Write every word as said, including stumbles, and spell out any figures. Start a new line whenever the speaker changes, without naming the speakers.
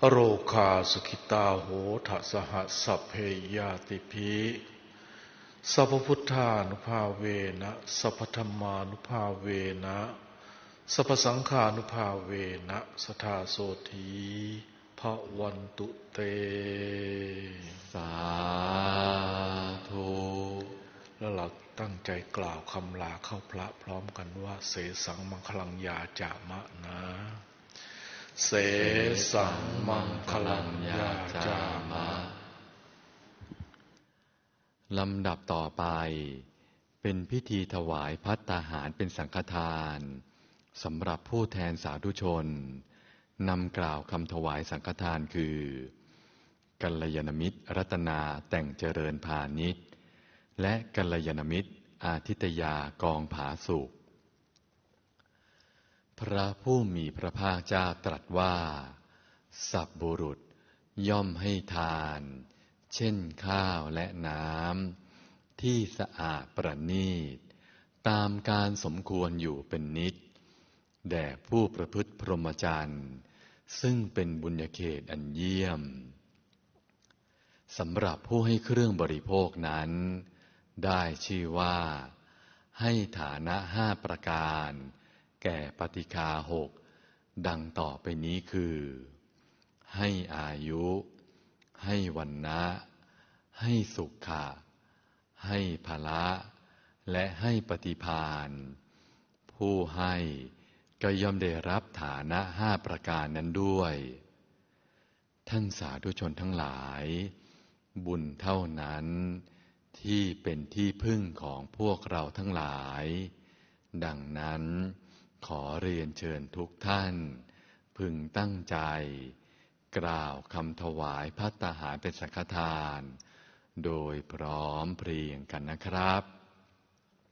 โรคาสุขิตาโหทสหัสสัพเพยาติภิสัพพพุทธานุภาเวนะสัพพธัมมานุภาเวนะสัพพสังฆานุภาเวนะสัทธาโสธีภวันตุเต
สาธุ
แล้วเราตั้งใจกล่าวคำลาเข้าพระพร้อมกันว่าเสสังมังคลังยาจามะนะเสสังมังคลังยาจามะ
ลำดับต่อไปเป็นพิธีถวายภัตตาหารเป็นสังฆทานสำหรับผู้แทนสาธุชนนำกล่าวคำถวายสังฆทานคือกัลยาณมิตรรัตนาแต่งเจริญพาณิชย์และกัลยาณมิตรอาทิตยากองผาสุกพระผู้มีพระภาคเจ้าตรัสว่าสัพบุรุษย่อมให้ทานเช่นข้าวและน้ำที่สะอาดประณีตตามการสมควรอยู่เป็นนิจแด่ผู้ประพฤติพรหมจรรย์ซึ่งเป็นบุญญาเขตอันเยี่ยมสำหรับผู้ให้เครื่องบริโภคนั้นได้ชื่อว่าให้ฐานะห้าประการแก่ปฏิฆาหกดังต่อไปนี้คือให้อายุให้วรรณะให้สุขะให้ภละและให้ปฏิภาณผู้ให้ก็ย่อมได้รับฐานะห้าประการนั้นด้วยท่านสาธุชนทั้งหลายบุญเท่านั้นที่เป็นที่พึ่งของพวกเราทั้งหลายดังนั้นขอเรียนเชิญทุกท่านพึงตั้งใจกล่าวคำถวายภัตตาหารเป็นสังฆทานโดยพร้อมเพรียงกันนะครับ